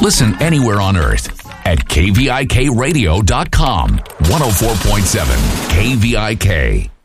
Listen anywhere on earth at kvikradio.com. 104.7 KVIK.